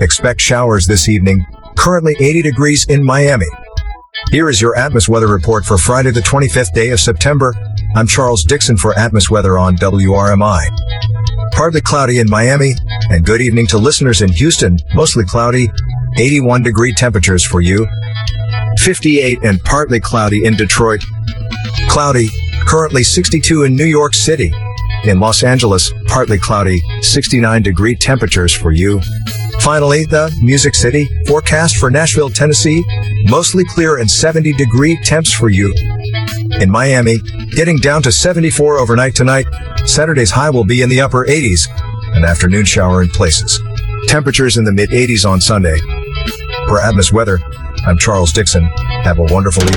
Expect showers this evening. Currently 80 degrees in Miami. Here is your Atmos weather report for Friday the 25th day of September. I'm Charles Dixon for Atmos Weather on WRMI. Partly cloudy in Miami, and good evening to listeners in Houston. Mostly cloudy, 81 degree temperatures for you. 58 and partly cloudy in Detroit. Cloudy, currently 62 in New York City. In Los Angeles, partly cloudy, 69 degree temperatures for you. Finally, the Music City forecast for Nashville, Tennessee, mostly clear and 70 degree temps for you. In Miami, getting down to 74 overnight tonight. Saturday's high will be in the upper 80s, an afternoon shower in places. Temperatures in the mid 80s on Sunday. For Atmos Weather, I'm Charles Dixon. Have a wonderful evening.